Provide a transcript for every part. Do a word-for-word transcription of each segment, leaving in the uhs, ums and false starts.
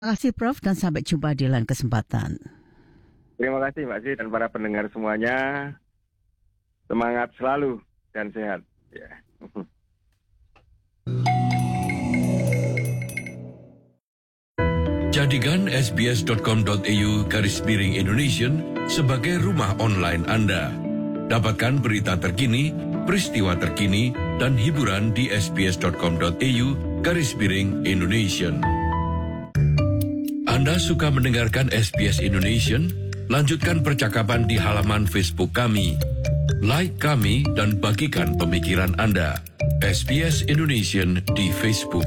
Terima kasih Prof dan sampai jumpa di lain kesempatan. Terima kasih Mbak Sri dan para pendengar semuanya. Semangat selalu dan sehat. Ya. Jadikan sbs dot com dot a u garis miring Indonesian sebagai rumah online Anda. Dapatkan berita terkini, peristiwa terkini, dan hiburan di sbs dot com dot a u garis miring Indonesian. Anda suka mendengarkan S B S Indonesian? Lanjutkan percakapan di halaman Facebook kami. Like kami dan bagikan pemikiran Anda. S B S Indonesian di Facebook.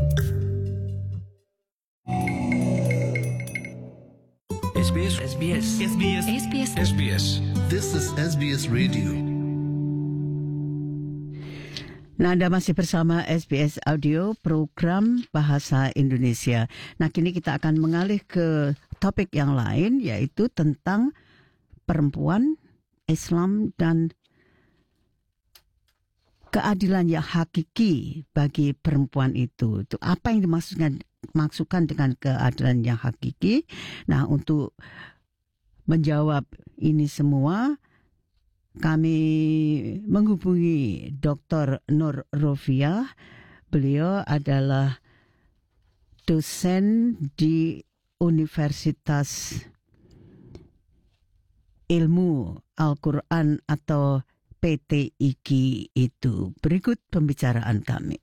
S B S, S B S, S B S, S B S, S B S. This is S B S Radio. Nah, Anda masih bersama S B S Audio, program Bahasa Indonesia. Nah, kini kita akan mengalih ke topik yang lain, yaitu tentang perempuan, Islam, dan keadilan yang hakiki bagi perempuan itu. Itu apa yang dimaksudkan maksudkan dengan keadilan yang hakiki? Nah, untuk menjawab ini semua, kami menghubungi Doktor Nur Rofiah. Beliau adalah dosen di Universitas Ilmu Al-Quran atau P T I G itu. Berikut pembicaraan kami.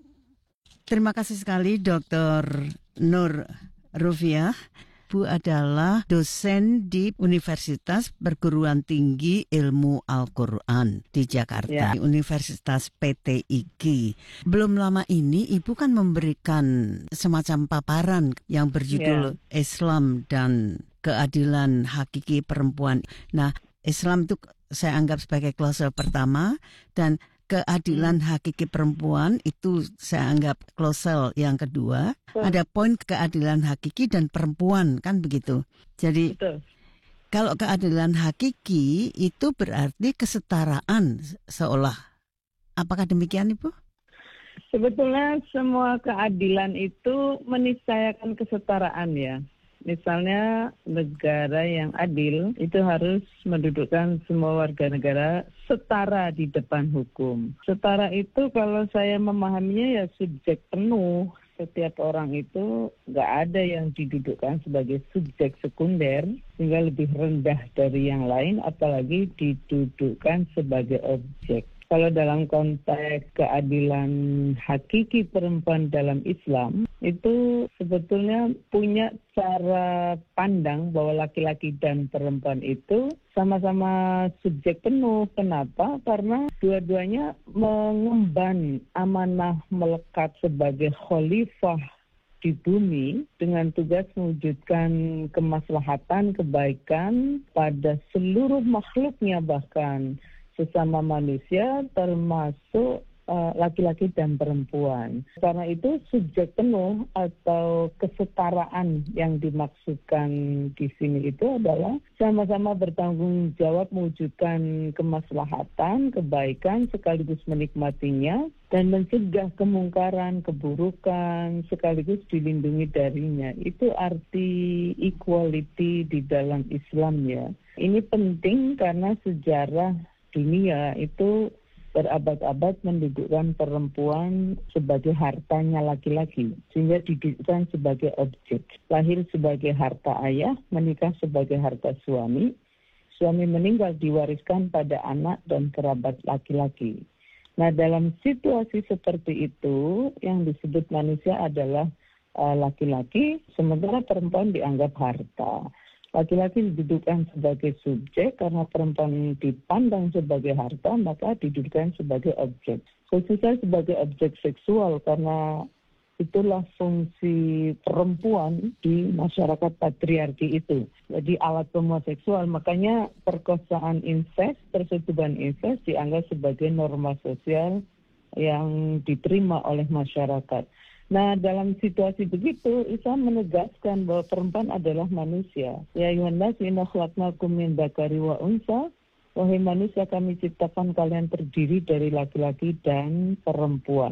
Terima kasih sekali Doktor Nur Rofiah. Bu adalah dosen di Universitas Perguruan Tinggi Ilmu Al-Quran di Jakarta, ya. Universitas P T I G. Belum lama ini Ibu kan memberikan semacam paparan yang berjudul ya. Islam dan Keadilan Hakiki Perempuan. Nah, Islam itu saya anggap sebagai klase pertama dan keadilan hakiki perempuan itu saya anggap klosel yang kedua. Betul. Ada poin keadilan hakiki dan perempuan, kan begitu. Jadi Betul. Kalau keadilan hakiki itu berarti kesetaraan seolah. Apakah demikian, Ibu? Sebetulnya semua keadilan itu meniscayakan kesetaraan ya. Misalnya negara yang adil itu harus mendudukkan semua warga negara setara di depan hukum. Setara itu kalau saya memahaminya ya subjek penuh. Setiap orang itu nggak ada yang didudukkan sebagai subjek sekunder sehingga lebih rendah dari yang lain, apalagi didudukkan sebagai objek. Kalau dalam konteks keadilan hakiki perempuan dalam Islam, itu sebetulnya punya cara pandang bahwa laki-laki dan perempuan itu sama-sama subjek penuh. Kenapa? Karena dua-duanya mengemban amanah melekat sebagai khalifah di bumi dengan tugas mewujudkan kemaslahatan, kebaikan pada seluruh makhluknya, bahkan sesama manusia termasuk uh, laki-laki dan perempuan. Karena itu subjek penuh atau kesetaraan yang dimaksudkan di sini itu adalah sama-sama bertanggung jawab mewujudkan kemaslahatan, kebaikan sekaligus menikmatinya dan mencegah kemungkaran, keburukan sekaligus dilindungi darinya. Itu arti equality di dalam Islam ya. Ini penting karena sejarah dunia itu berabad-abad mendudukkan perempuan sebagai hartanya laki-laki, sehingga didudukkan sebagai objek. Lahir sebagai harta ayah, menikah sebagai harta suami. Suami meninggal diwariskan pada anak dan kerabat laki-laki. Nah, dalam situasi seperti itu, yang disebut manusia adalah uh, laki-laki, sementara perempuan dianggap harta. Laki-laki didudukkan sebagai subjek karena perempuan dipandang sebagai harta, maka didudukkan sebagai objek. Khususnya sebagai objek seksual karena itulah fungsi perempuan di masyarakat patriarki itu. Jadi alat pemuas seksual, makanya perkosaan incest, persetubuhan incest dianggap sebagai norma sosial yang diterima oleh masyarakat. Nah, dalam situasi begitu, Islam menegaskan bahwa perempuan adalah manusia. Ya ayuhan nas inna khalaqnakum min dzakari wa unsa. Wahai manusia, kami ciptakan kalian terdiri dari laki-laki dan perempuan.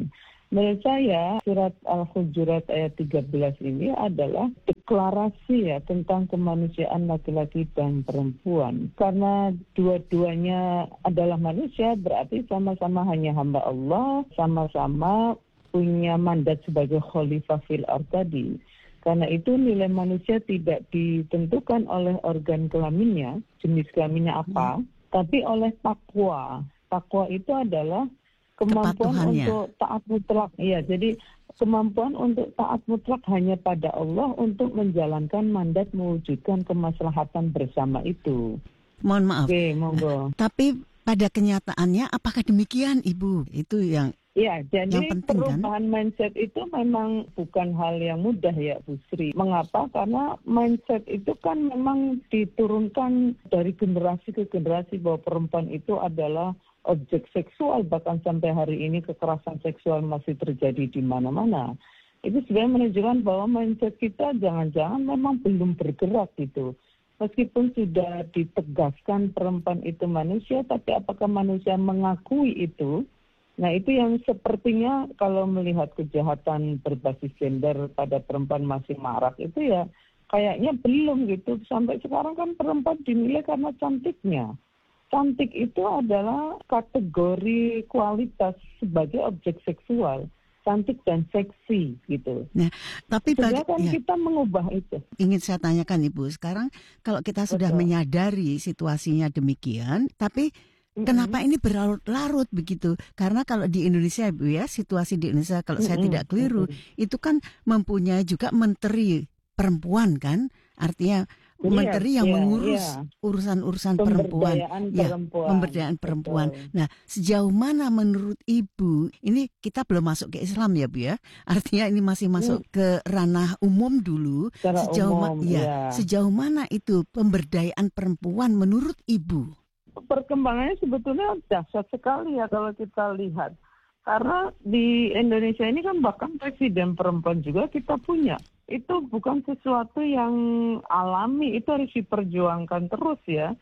Menurut saya, surat Al-Hujurat ayat tiga belas ini adalah deklarasi ya tentang kemanusiaan laki-laki dan perempuan. Karena dua-duanya adalah manusia, berarti sama-sama hanya hamba Allah, sama-sama punya mandat sebagai khalifah fil ardh tadi. Karena itu nilai manusia tidak ditentukan oleh organ kelaminnya, jenis kelaminnya apa, hmm. tapi oleh takwa. Takwa itu adalah kemampuan untuk taat mutlak. Iya, jadi kemampuan untuk taat mutlak hanya pada Allah untuk menjalankan mandat mewujudkan kemaslahatan bersama itu. Mohon maaf. Oke, monggo. Tapi pada kenyataannya apakah demikian, Ibu? Itu yang Ya, jadi penting, perubahan kan? Mindset itu memang bukan hal yang mudah ya, Bu Sri. Mengapa? Karena mindset itu kan memang diturunkan dari generasi ke generasi bahwa perempuan itu adalah objek seksual, bahkan sampai hari ini kekerasan seksual masih terjadi di mana-mana. Itu sebenarnya menunjukkan bahwa mindset kita jangan-jangan memang belum bergerak gitu. Meskipun sudah ditegaskan perempuan itu manusia, tapi apakah manusia mengakui itu? Nah itu yang sepertinya kalau melihat kejahatan berbasis gender pada perempuan masih marak itu ya kayaknya belum gitu. Sampai sekarang kan perempuan dinilai karena cantiknya. Cantik itu adalah kategori kualitas sebagai objek seksual. Cantik dan seksi gitu. Nah, tapi bagi, kan ya, kita mengubah itu. Ingin saya tanyakan Ibu, sekarang kalau kita sudah Betul. menyadari situasinya demikian, tapi mm-hmm. kenapa ini berlarut-larut begitu? Karena kalau di Indonesia Ibu ya, situasi di Indonesia kalau mm-hmm. saya tidak keliru, mm-hmm. itu kan mempunyai juga menteri perempuan kan? Artinya Iya, menteri yang iya, mengurus iya. urusan-urusan perempuan, ya, perempuan. pemberdayaan perempuan. Betul. Nah, sejauh mana menurut Ibu, ini kita belum masuk ke Islam ya, Bu ya? Artinya ini masih masuk hmm. ke ranah umum dulu. Secara sejauh umum, ma- ya, ya. sejauh mana itu pemberdayaan perempuan menurut Ibu? Perkembangannya sebetulnya dahsyat sekali ya kalau kita lihat. Karena di Indonesia ini kan bahkan presiden perempuan juga kita punya. Itu bukan sesuatu yang alami, itu harus diperjuangkan terus ya.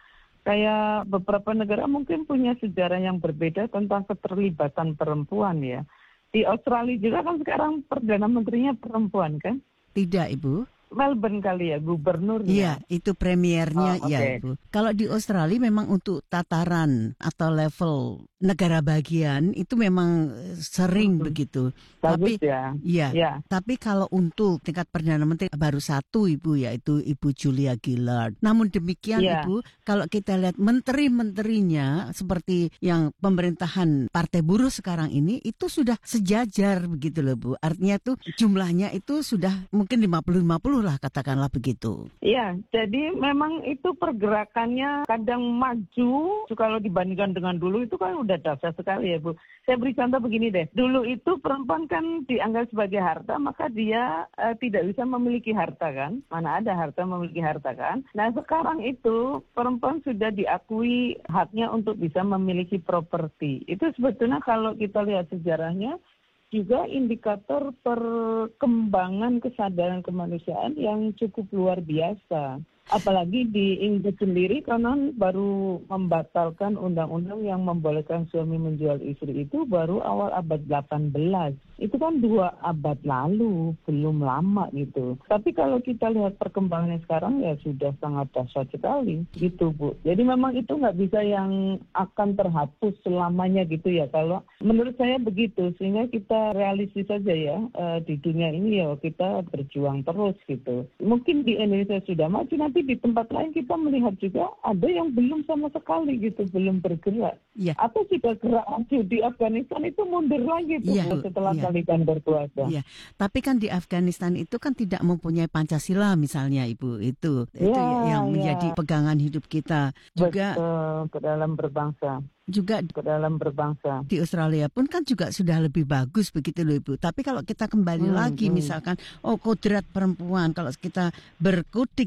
Kayak beberapa negara mungkin punya sejarah yang berbeda tentang keterlibatan perempuan ya. Di Australia juga kan sekarang Perdana Menterinya perempuan kan? Tidak, Ibu. Melbourne kali ya, gubernurnya. Iya, itu premiernya oh, ya, okay. Ibu. Kalau di Australia memang untuk tataran atau level negara bagian itu memang sering hmm. begitu. Bagus tapi ya. Iya, ya. Tapi kalau untuk tingkat Perdana Menteri baru satu Ibu, yaitu Ibu Julia Gillard. Namun demikian ya. Ibu, kalau kita lihat menteri-menterinya seperti yang pemerintahan Partai Buruh sekarang ini itu sudah sejajar begitu loh Bu. Artinya tuh jumlahnya itu sudah mungkin lima puluh lima puluh lah katakanlah begitu. Iya, jadi memang itu pergerakannya kadang maju kalau dibandingkan dengan dulu itu kan udah dahsyat sekali ya Bu. Saya beri contoh begini deh. Dulu itu perempuan kan dianggap sebagai harta, maka dia eh, tidak bisa memiliki harta kan. Mana ada harta memiliki harta kan. Nah sekarang itu perempuan sudah diakui haknya untuk bisa memiliki properti. Itu sebetulnya kalau kita lihat sejarahnya juga indikator perkembangan kesadaran kemanusiaan yang cukup luar biasa. Apalagi di Inggris sendiri karena baru membatalkan undang-undang yang membolehkan suami menjual istri itu baru awal abad delapan belas. Itu kan dua abad lalu, belum lama gitu. Tapi kalau kita lihat perkembangannya sekarang ya sudah sangat dahsyat sekali gitu Bu. Jadi memang itu nggak bisa yang akan terhapus selamanya gitu ya. Kalau menurut saya begitu, sehingga kita realistis saja ya uh, di dunia ini ya kita berjuang terus gitu. Mungkin di Indonesia sudah maju, nanti di tempat lain kita melihat juga ada yang belum sama sekali gitu, belum bergerak. Ya. Atau jika gerak maju di Afghanistan itu mundur lagi tuh ya, setelah ya. Taliban berkuasa. Iya, tapi kan di Afghanistan itu kan tidak mempunyai Pancasila misalnya Ibu. Itu ya, itu yang ya. menjadi pegangan hidup kita juga. Betul, ke dalam berbangsa. Juga ke dalam berbangsa. Di Australia pun kan juga sudah lebih bagus begitu loh Ibu. Tapi kalau kita kembali hmm, lagi hmm. misalkan oh kodrat perempuan, kalau kita berkutik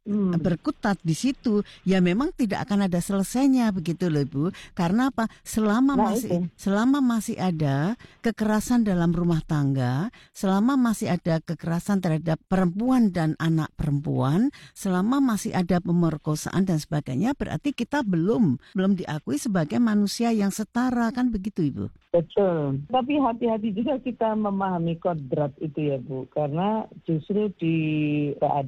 Hmm. berkutat di situ, ya memang tidak akan ada selesainya begitu loh Ibu. Karena apa? Selama Nah, masih itu. selama masih ada kekerasan dalam rumah tangga, selama masih ada kekerasan terhadap perempuan dan anak perempuan, selama masih ada pemerkosaan dan sebagainya, berarti kita belum belum diakui sebagai manusia yang setara, kan begitu Ibu? Betul. Tapi hati-hati juga kita memahami kodrat itu ya Bu. Karena justru di